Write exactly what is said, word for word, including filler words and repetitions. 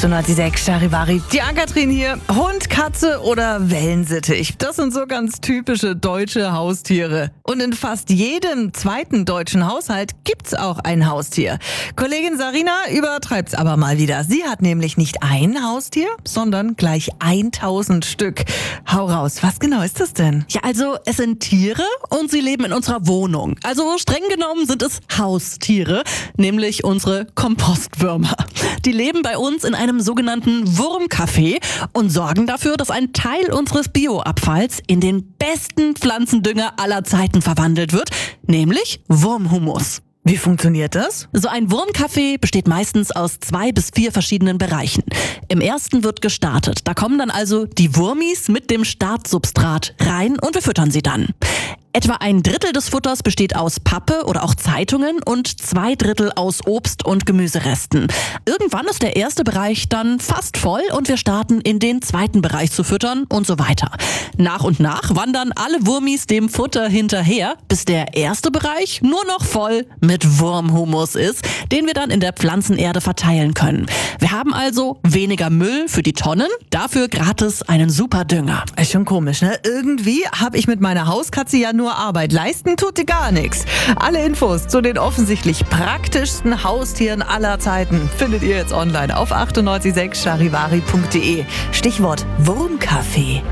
achtundneunzig Komma sechs Charivari. Die Ann-Kathrin hier. Hund, Katze oder Wellensittich. Das sind so ganz typische deutsche Haustiere. Und in fast jedem zweiten deutschen Haushalt gibt's auch ein Haustier. Kollegin Sarina übertreibt's aber mal wieder. Sie hat nämlich nicht ein Haustier, sondern gleich tausend Stück. Hau raus, was genau ist das denn? Ja, also es sind Tiere und sie leben in unserer Wohnung. Also streng genommen sind es Haustiere, nämlich unsere Kompostwürmer. Die leben bei uns in einem sogenannten Wurmcafé und sorgen dafür, dass ein Teil unseres Bioabfalls in den besten Pflanzendünger aller Zeiten verwandelt wird, nämlich Wurmhumus. Wie funktioniert das? So ein Wurmcafé besteht meistens aus zwei bis vier verschiedenen Bereichen. Im ersten wird gestartet. Da kommen dann also die Wurmis mit dem Startsubstrat rein und wir füttern sie dann. Etwa ein Drittel des Futters besteht aus Pappe oder auch Zeitungen und zwei Drittel aus Obst- und Gemüseresten. Irgendwann ist der erste Bereich dann fast voll und wir starten in den zweiten Bereich zu füttern und so weiter. Nach und nach wandern alle Wurmis dem Futter hinterher, bis der erste Bereich nur noch voll mit Wurmhumus ist, den wir dann in der Pflanzenerde verteilen können. Wir haben also weniger Müll für die Tonnen, dafür gratis einen super Dünger. Ist schon komisch, ne? Irgendwie habe ich mit meiner Hauskatze ja nur Arbeit. Leisten tut die gar nichts. Alle Infos zu den offensichtlich praktischsten Haustieren aller Zeiten findet ihr jetzt online auf achtundneunzig Komma sechs charivari punkt de. Stichwort Wurmcafé.